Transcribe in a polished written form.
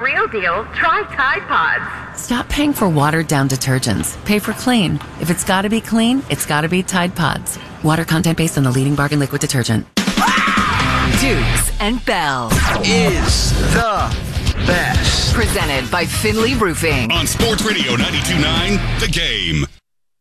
real deal, try Tide Pods. Stop paying for watered-down detergents. Pay for clean. If it's got to be clean, it's got to be Tide Pods. Water content based on the leading bargain liquid detergent. Dukes and Bell is the best. Presented by Finley Roofing. On Sports Radio 92.9, The Game.